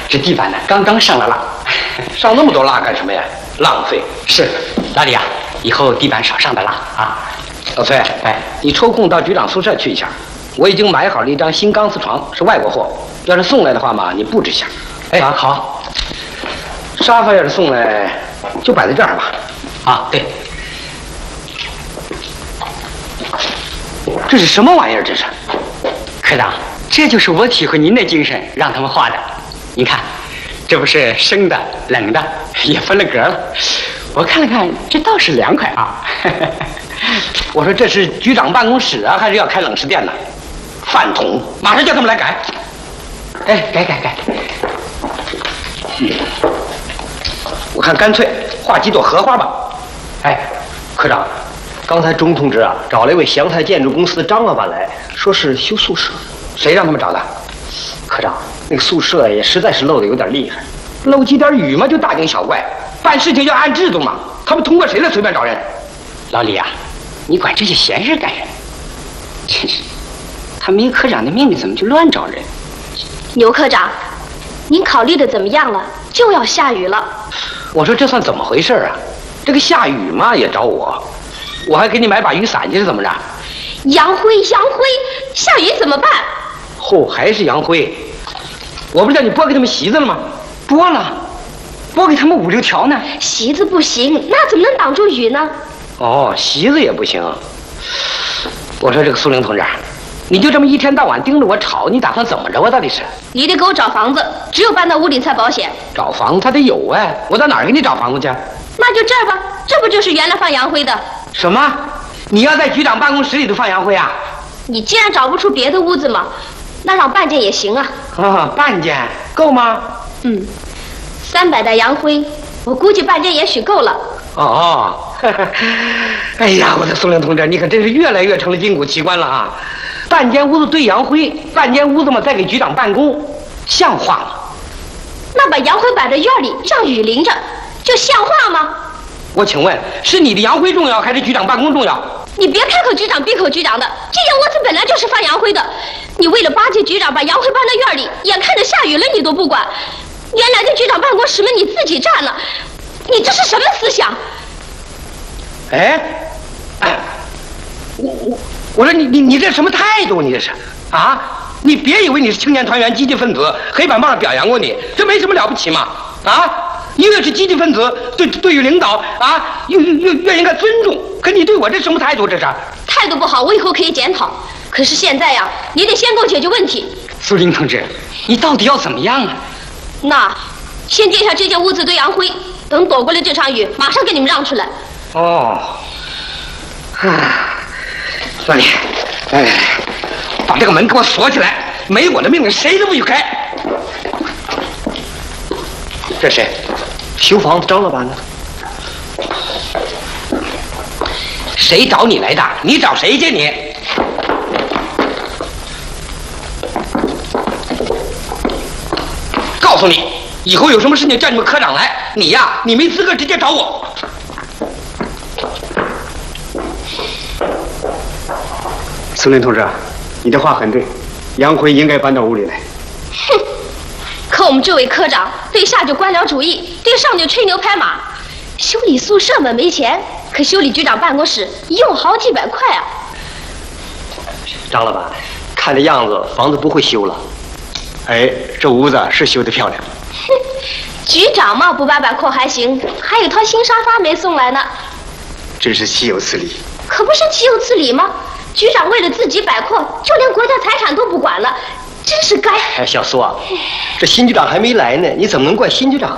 这地板呢刚刚上了蜡， 上那么多蜡干什么呀？浪费。 是，老李啊，以后地板少上点蜡啊。 老崔， 哎， 你抽空到局长宿舍去一下，我已经买好了一张新钢丝床，是外国货，要是送来的话嘛，你布置一下。 哎，好。 沙发要是送来，就摆在这儿吧。 啊，对。 这是什么玩意儿？这是， 科长，这就是我体会您的精神让他们画的。您看，这不是生的、冷的，也分了格了。我看了看，这倒是凉快啊。 我说这是局长办公室啊，还是要开冷食店呢？饭桶，马上叫他们来改。 哎，改。 我看干脆画几朵荷花吧。 哎，科长，刚才钟同志啊找了一位祥泰建筑公司的张老板来，说是修宿舍。 谁让他们找的？ 科长，那个宿舍也实在是漏得有点厉害， 漏几点雨嘛就大惊小怪，办事情要按制度嘛。他们通过谁来随便找人？ 老李啊，你管这些闲事干什么？真是，他没科长的命令，怎么就乱找人？ 牛科长，您考虑的怎么样了？就要下雨了。 我说这算怎么回事啊？这个下雨嘛也找我还给你买把雨伞去，是怎么着？ 杨辉，下雨怎么办？ 还是杨辉？我不是叫你拨给他们席子了吗？ 拨了，拨给他们5、6条呢。 席子不行，那怎么能挡住雨呢？ 哦，席子也不行。我说这个苏玲同志，你就这么一天到晚盯着我吵，你打算怎么着啊？到底是？ 你得给我找房子，只有搬到屋里才保险。 找房子他得有哎，我到哪儿给你找房子去？ 那就这儿吧，这不就是原来放杨辉的？ 什么？你要在局长办公室里头放杨辉啊？ 你既然找不出别的屋子嘛，那让半间也行啊。 啊，半间够吗 ？300袋杨辉，我估计半间也许够了。 哦，哎呀，我的苏玲同志，你可真是越来越成了筋骨奇观了啊！半间屋子堆杨辉，半间屋子嘛再给局长办公，像话吗？ 那把杨辉摆在院里，让雨淋着，就像话吗？ 我请问，是你的杨辉重要，还是局长办公重要？ 你别开口局长闭口局长的，这间屋子本来就是放杨辉的，你为了巴结局长，把杨辉搬到院里，眼看着下雨了你都不管。原来的局长办公室门你自己占了，你这是什么思想？ 哎，我说你这什么态度？你这是啊？你别以为你是青年团员、积极分子，黑板报上表扬过你，这没什么了不起嘛？啊，你越是积极分子，对于领导啊，越应该尊重。可你对我这什么态度？这是态度不好，我以后可以检讨。可是现在呀，你得先给我解决问题。 苏林同志，你到底要怎么样啊？ 那先借下这间屋子堆杨辉，等躲过了这场雨，马上给你们让出来。 哦，算你，把这个门给我锁起来，没我的命令谁都不许开。这谁？ 修房子张老板呢？ 谁找你来的？你找谁去你？告诉你，以后有什么事情叫你们科长来，你呀，你没资格直接找我。 苏林同志，你的话很对，杨辉应该搬到屋里来。 哼！可我们这位科长对下就官僚主义，对上就吹牛拍马。修理宿舍嘛没钱，可修理局长办公室用好几百块啊。 张老板，看这样子房子不会修了。哎，这屋子是修得漂亮。 哼，局长嘛不摆摆阔还行，还有套新沙发没送来呢。 真是岂有此理！ 可不是岂有此理吗？局长为了自己摆阔，就连国家财产都不管了，真是该。 哎，小苏啊，这新局长还没来呢，你怎么能怪新局长？